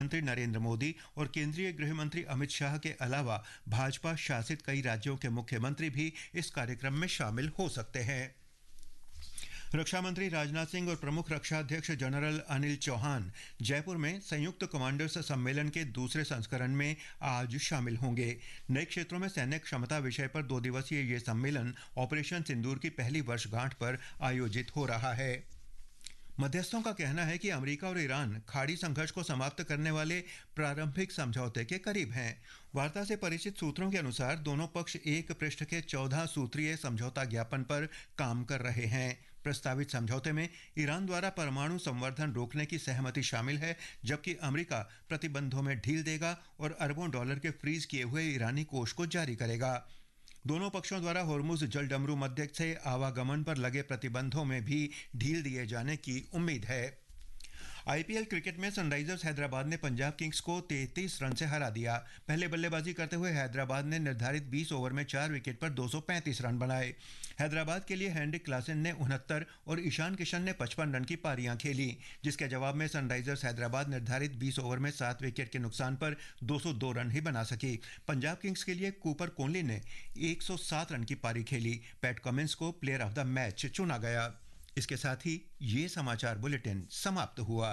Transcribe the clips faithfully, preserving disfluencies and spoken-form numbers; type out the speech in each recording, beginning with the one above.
प्रधानमंत्री नरेंद्र मोदी और केंद्रीय गृह मंत्री अमित शाह के अलावा भाजपा शासित कई राज्यों के मुख्यमंत्री भी इस कार्यक्रम में शामिल हो सकते हैं। रक्षा मंत्री राजनाथ सिंह और प्रमुख रक्षा अध्यक्ष जनरल अनिल चौहान जयपुर में संयुक्त कमांडर्स सम्मेलन के दूसरे संस्करण में आज शामिल होंगे। नए क्षेत्रों में सैन्य क्षमता विषय पर दो दिवसीय ये सम्मेलन ऑपरेशन सिंदूर की पहली वर्षगांठ पर आयोजित हो रहा है। मध्यस्थों का कहना है कि अमेरिका और ईरान खाड़ी संघर्ष को समाप्त करने वाले प्रारंभिक समझौते के करीब हैं। वार्ता से परिचित सूत्रों के अनुसार दोनों पक्ष एक पृष्ठ के चौदह सूत्रीय समझौता ज्ञापन पर काम कर रहे हैं। प्रस्तावित समझौते में ईरान द्वारा परमाणु संवर्धन रोकने की सहमति शामिल है, जबकि अमेरिका प्रतिबंधों में ढील देगा और अरबों डॉलर के फ्रीज किए हुए ईरानी कोष को जारी करेगा। दोनों पक्षों द्वारा होर्मुज जल डमरू मध्य से आवागमन पर लगे प्रतिबंधों में भी ढील दिए जाने की उम्मीद है। आईपीएल क्रिकेट में सनराइजर्स हैदराबाद ने पंजाब किंग्स को तैंतीस रन से हरा दिया। पहले बल्लेबाजी करते हुए हैदराबाद ने निर्धारित बीस ओवर में चार विकेट पर दो सौ पैंतीस रन बनाए। हैदराबाद के लिए हेनरिक क्लासन ने उनहत्तर और ईशान किशन ने पचपन रन की पारियां खेली, जिसके जवाब में सनराइजर्स हैदराबाद निर्धारित बीस ओवर में सात विकेट के नुकसान पर दो सौ दो रन ही बना सकी। पंजाब किंग्स के लिए कूपर कोनली ने एक सौ सात रन की पारी खेली। पैट कमिंस को प्लेयर ऑफ द मैच चुना गया। इसके साथ ही ये समाचार बुलेटिन समाप्त हुआ।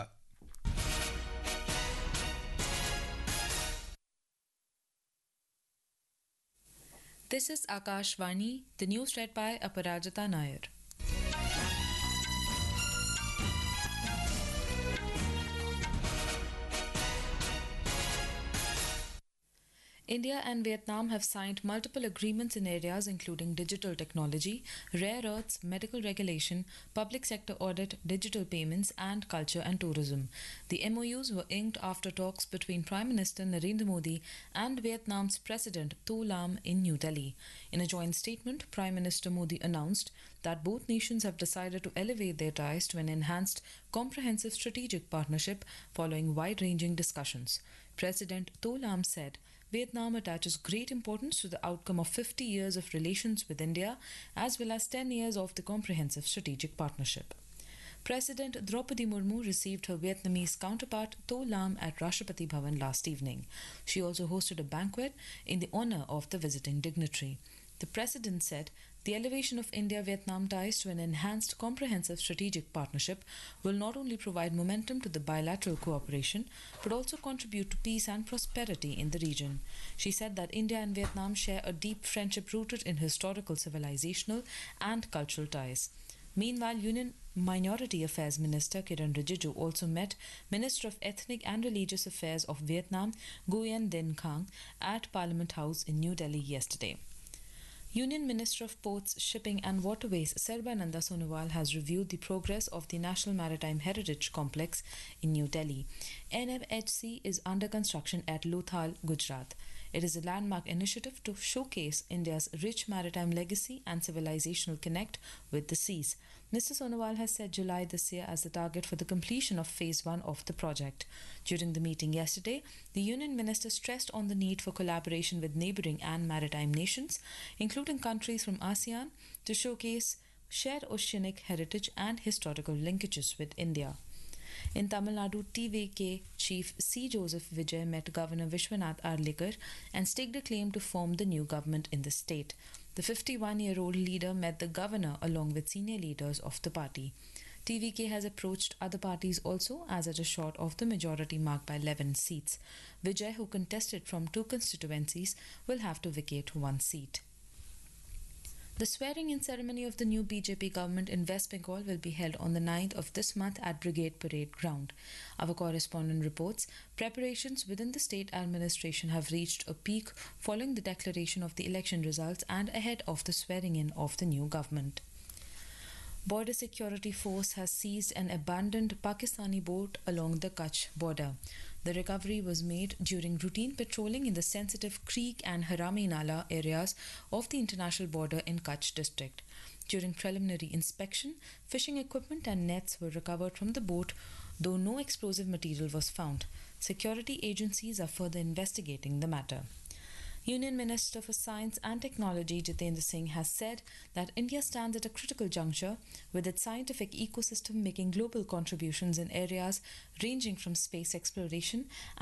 This is Akashvani, the news read by Aparajita Nair. India and Vietnam have signed multiple agreements in areas including digital technology, rare earths, medical regulation, public sector audit, digital payments, and culture and tourism. The M O Us were inked after talks between Prime Minister Narendra Modi and Vietnam's President To Lam in New Delhi. In a joint statement, Prime Minister Modi announced that both nations have decided to elevate their ties to an enhanced, comprehensive strategic partnership following wide-ranging discussions. President To Lam said, Vietnam attaches great importance to the outcome of fifty years of relations with India, as well as ten years of the comprehensive strategic partnership. President Draupadi Murmu received her Vietnamese counterpart To Lam at Rashtrapati Bhavan last evening. She also hosted a banquet in the honor of the visiting dignitary. The President said the elevation of India-Vietnam ties to an enhanced comprehensive strategic partnership will not only provide momentum to the bilateral cooperation, but also contribute to peace and prosperity in the region. She said that India and Vietnam share a deep friendship rooted in historical, civilizational and cultural ties. Meanwhile, Union Minority Affairs Minister Kiran Rijiju also met Minister of Ethnic and Religious Affairs of Vietnam, Nguyen Din Khang, at Parliament House in New Delhi yesterday. Union Minister of Ports, Shipping and Waterways Sarbananda Sonowal has reviewed the progress of the National Maritime Heritage Complex in New Delhi. N M H C is under construction at Lothal, Gujarat. It is a landmark initiative to showcase India's rich maritime legacy and civilizational connect with the seas. Mister Sonowal has set July this year as the target for the completion of phase one of the project. During the meeting yesterday, the Union Minister stressed on the need for collaboration with neighbouring and maritime nations, including countries from ASEAN, to showcase shared oceanic heritage and historical linkages with India. In Tamil Nadu, T V K Chief C. Joseph Vijay met Governor Vishwanath Arlikar and staked a claim to form the new government in the state. The fifty-one-year-old leader met the governor along with senior leaders of the party. T V K has approached other parties also, as it is short of the majority mark by eleven seats. Vijay, who contested from two constituencies, will have to vacate one seat. The swearing-in ceremony of the new B J P government in West Bengal will be held on the ninth of this month at Brigade Parade Ground. Our correspondent reports preparations within the state administration have reached a peak following the declaration of the election results and ahead of the swearing-in of the new government. Border Security Force has seized an abandoned Pakistani boat along the Kutch border. The recovery was made during routine patrolling in the sensitive Creek and Harami Nala areas of the international border in Kutch district. During preliminary inspection, fishing equipment and nets were recovered from the boat, though no explosive material was found. Security agencies are further investigating the matter. Union Minister for Science and Technology Jitendra Singh has said that India stands at a critical juncture, with its scientific ecosystem making global contributions in areas ranging from space exploration